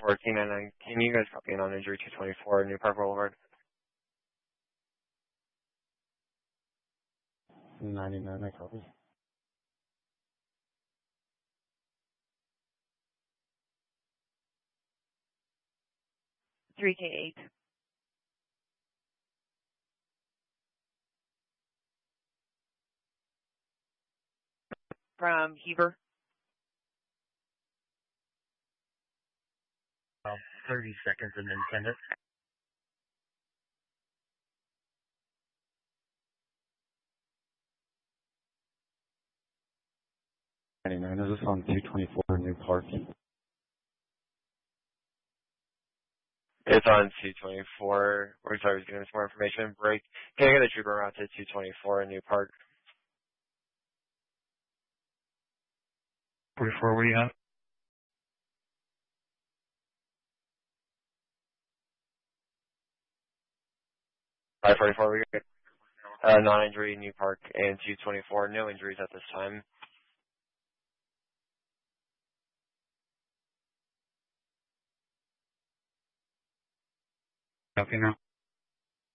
1499. Can you guys copy in on injury 224 New Park Boulevard? 99, I copy. $3K8. From Heber. 30 seconds and then send it. Is this on 224 New Park? It's on 224. We're sorry, getting us more information. Break. Can I get a trooper around to 224 New Park? 44, what do you have? 544, we good. Non-injury New Park and 224. No injuries at this time. Copy now.